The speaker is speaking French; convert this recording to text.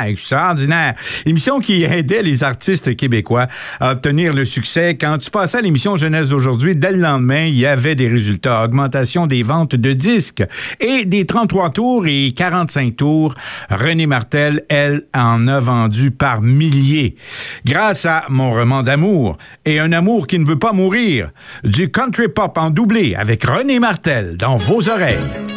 extraordinaire. Émission qui aidait les artistes québécois à obtenir le succès. Quand tu passais à l'émission Jeunesse d'aujourd'hui, dès le lendemain, il y avait des résultats. Augmentation des ventes de disques et des 33 tours et 45 tours. Renée Martel, elle, en a vendu par milliers. Grâce à Mon roman d'amour et un amour qui ne veut pas mourir, du country pop en doublé avec Renée Martel dans vos oreilles.